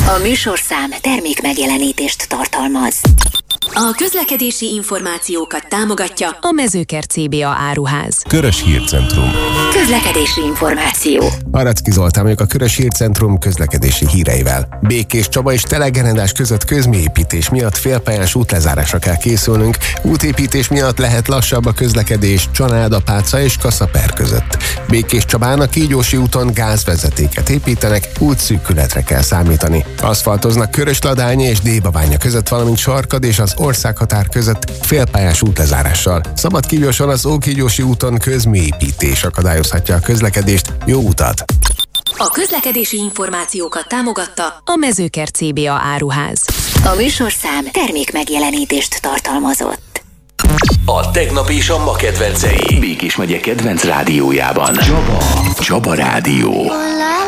A műsorszám termék megjelenítést tartalmaz. A közlekedési információkat támogatja a Mezőkert CBA áruház. Körös Hírcentrum. Közlekedési információ. Aracki Zoltán vagyok a Körös Hírcentrum közlekedési híreivel. Békés Csaba és Telegerendás között közműépítés miatt félpályás útlezárásra kell készülnünk. Útépítés miatt lehet lassabb a közlekedés Csanád-Apáca és Kaszaper között. Békés Csabán a Kígyósi úton gázvezetéket építenek, útszűkületre kell számítani. Aszfaltoznak Körösladányi és Débabánya között, valamint Sarkad és az országhatár között félpályás útlezárással. Szabadkígyóson az Ókígyósi úton közműépítés akadályozhatja a közlekedést. Jó utat! A közlekedési információkat támogatta a Mezőkert CBA áruház. A műsorszám termék megjelenítést tartalmazott. A tegnap és a ma kedvencei Békés megye kedvenc rádiójában. Csaba Rádió.